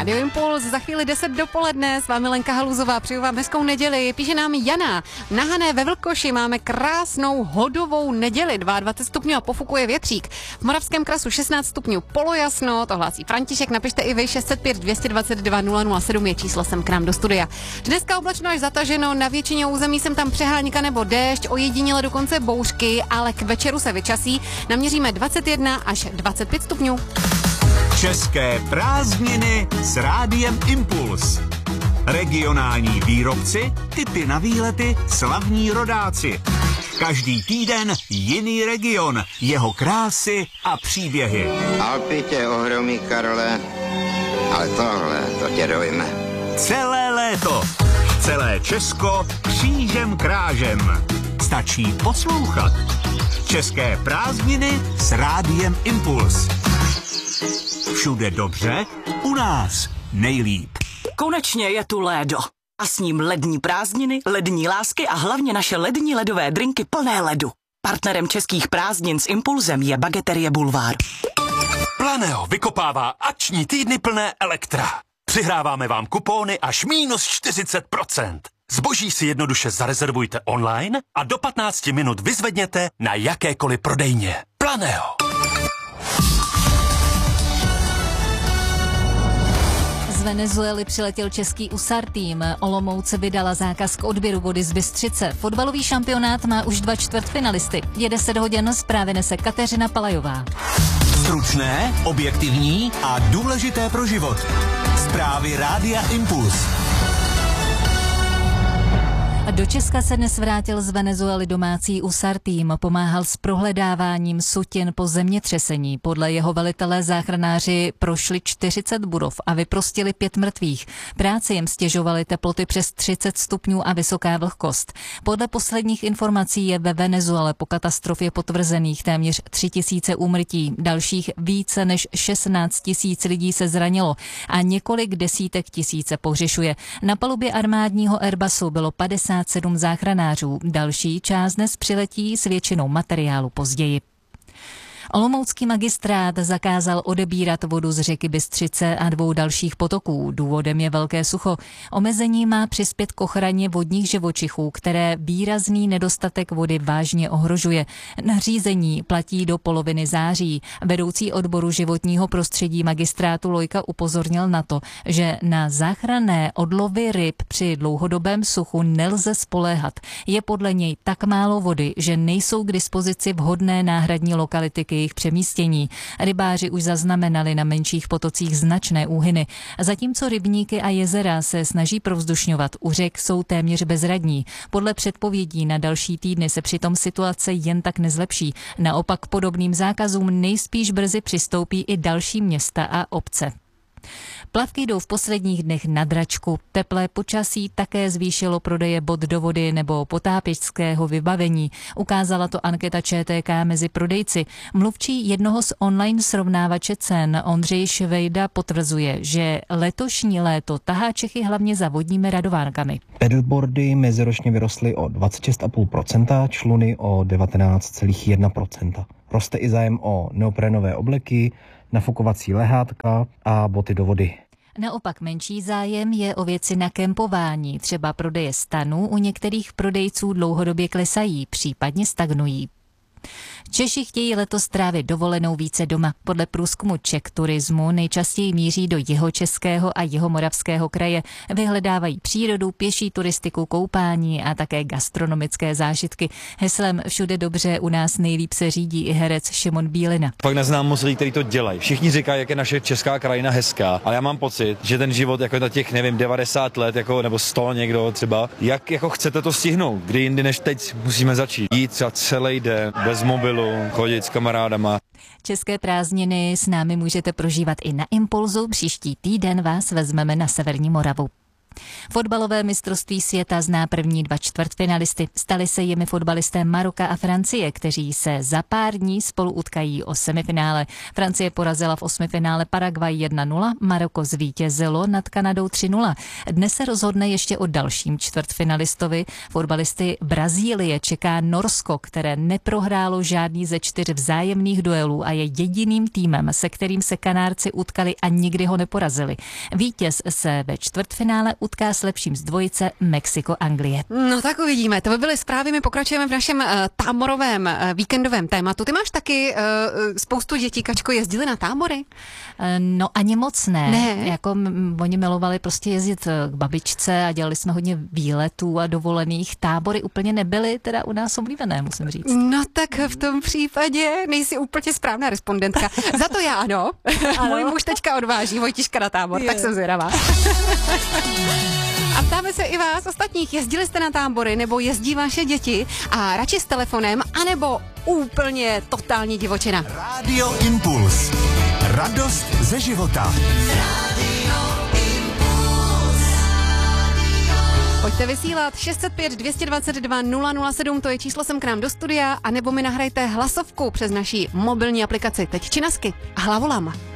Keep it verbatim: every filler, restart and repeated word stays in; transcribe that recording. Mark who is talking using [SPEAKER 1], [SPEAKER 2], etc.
[SPEAKER 1] Rádio Impuls, za chvíli deset dopoledne, s vámi Lenka Haluzová, přeju vám hezkou neděli. Píše nám Jana, na Hané ve Vlkoši máme krásnou hodovou neděli, dvacet dva stupňů a pofukuje větřík. V Moravském Krasu šestnáct stupňů, polojasno, to hlásí František, napište i vy, šest set pět dvě dvacet dva nula nula sedm je číslo sem k nám do studia. Dneska oblačno až zataženo, na většině území jsem tam přehánka nebo déšť, ojediněle dokonce bouřky, ale k večeru se vyčasí, naměříme dvacet jedna až dvacet pět stupňů.
[SPEAKER 2] České prázdniny s Rádiem Impuls. Regionální výrobci, tipy na výlety, slavní rodáci. Každý týden jiný region, jeho krásy a příběhy.
[SPEAKER 3] Alpy tě ohromí, Karle, ale tohle, to tě dojme.
[SPEAKER 2] Celé léto, celé Česko křížem krážem. Stačí poslouchat. České prázdniny s Rádiem Impuls. Všude dobře, u nás nejlíp.
[SPEAKER 4] Konečně je tu lédo. A s ním lední prázdniny, lední lásky a hlavně naše lední ledové drinky plné ledu. Partnerem českých prázdnin s Impulzem je Bageterie Bulvár.
[SPEAKER 5] Planeo vykopává akční týdny plné Elektra. Přihráváme vám kupóny až minus čtyřicet procent. Zboží si jednoduše zarezervujte online a do patnácti minut vyzvedněte na jakékoliv prodejně. Planeo.
[SPEAKER 6] Z Venezuely přiletěl český U S A R tým. Olomouc vydala zákaz k odběru vody z Bystřice. Fotbalový šampionát má už dva čtvrtfinalisty. Je deset hodin, zprávy nese Kateřina Palajová.
[SPEAKER 2] Stručné, objektivní a důležité pro život. Zprávy Rádia Impuls.
[SPEAKER 6] Do Česka se dnes vrátil z Venezuely domácí U S A R tým. Pomáhal s prohledáváním sutin po zemětřesení. Podle jeho velitele záchranáři prošli čtyřicet budov a vyprostili pět mrtvých. Práci jim stěžovaly teploty přes třicet stupňů a vysoká vlhkost. Podle posledních informací je ve Venezuele po katastrofě potvrzených téměř tři tisíce úmrtí. Dalších více než šestnáct tisíc lidí se zranilo a několik desítek tisíce pohřešuje. Na palubě armádního Airbusu bylo padesát sedm záchranářů. Další část dnes přiletí s většinou materiálu později. Olomoucký magistrát zakázal odebírat vodu z řeky Bystřice a dvou dalších potoků. Důvodem je velké sucho. Omezení má přispět k ochraně vodních živočichů, které výrazný nedostatek vody vážně ohrožuje. Nařízení platí do poloviny září. Vedoucí odboru životního prostředí magistrátu Lojka upozornil na to, že na záchranné odlovy ryb při dlouhodobém suchu nelze spoléhat. Je podle něj tak málo vody, že nejsou k dispozici vhodné náhradní lokality k jejich přemístění. Rybáři už zaznamenali na menších potocích značné úhyny. Zatímco rybníky a jezera se snaží provzdušňovat, u řek jsou téměř bezradní. Podle předpovědí na další týdny se přitom situace jen tak nezlepší. Naopak podobným zákazům nejspíš brzy přistoupí i další města a obce. Plavky jdou v posledních dnech na dračku. Teplé počasí také zvýšilo prodeje bod do vody nebo potápěčského vybavení. Ukázala to anketa Č T K mezi prodejci. Mluvčí jednoho z online srovnávače cen Ondřej Švejda potvrzuje, že letošní léto tahá Čechy hlavně za vodními radovánkami.
[SPEAKER 7] Pedalboardy meziročně vyrostly o dvacet šest celá pět procenta, čluny o devatenáct celá jedna procenta. Roste i zájem o neoprenové obleky, nafukovací lehátka a boty do vody.
[SPEAKER 6] Naopak menší zájem je o věci na kempování, třeba prodeje stanů u některých prodejců dlouhodobě klesají, případně stagnují. Češi chtějí letos trávit dovolenou více doma. Podle průzkumu Czech Turismu nejčastěji míří do jihočeského a jihomoravského kraje. Vyhledávají přírodu, pěší turistiku, koupání a také gastronomické zážitky. Heslem všude dobře u nás nejlíp se řídí i herec Šimon Bílina.
[SPEAKER 8] Pak neznám moc lidí, kteří to dělají. Všichni říkají, jak je naše česká krajina hezká, ale já mám pocit, že ten život jako na těch, nevím, devadesát let jako, nebo sto někdo třeba, jak jako chcete to stihnout, kdy jindy než teď musíme začít. Jít třeba celý den bez mobilu, chodit s kamarádama.
[SPEAKER 6] České prázdniny s námi můžete prožívat i na Impulzu. Příští týden vás vezmeme na Severní Moravu. Fotbalové mistrovství světa zná první dva čtvrtfinalisty. Stali se jimi fotbalisté Maroka a Francie, kteří se za pár dní spolu utkají o semifinále. Francie porazila v osmifinále Paraguay jedna nula, Maroko zvítězilo nad Kanadou tři nula. Dnes se rozhodne ještě o dalším čtvrtfinalistovi. Fotbalisty Brazílie čeká Norsko, které neprohrálo žádný ze čtyř vzájemných duelů a je jediným týmem, se kterým se Kanárci utkali a nikdy ho neporazili. Vítěz se ve čtvrtfinále utká s lepším z dvojice Mexiko-Anglie.
[SPEAKER 1] No tak uvidíme. To by byly zprávy, my pokračujeme v našem uh, táborovém uh, víkendovém tématu. Ty máš taky uh, spoustu dětí, Kačko, jezdili na tábory?
[SPEAKER 6] Uh, no ani moc ne.
[SPEAKER 1] ne.
[SPEAKER 6] Jako m- oni milovali prostě jezdit k babičce a dělali jsme hodně výletů a dovolených. Tábory úplně nebyly teda u nás oblíbené, musím říct.
[SPEAKER 1] No tak v tom případě nejsi úplně správná respondentka. Za to já ano. ano. Můj muž teďka odváží Vojtiška na tábor, je. Tak jsem zvědavá. A ptáme se i vás ostatních, jezdili jste na tábory nebo jezdí vaše děti a radši s telefonem, anebo úplně totální divočina.
[SPEAKER 2] Rádio Impuls. Radost ze života.
[SPEAKER 1] Pojďte vysílat šest set pět, dvě stě dvacet dva, nula nula sedm, to je číslo sem k nám do studia, anebo mi nahrajte hlasovku přes naší mobilní aplikaci Teď či nasky a Hlavolám.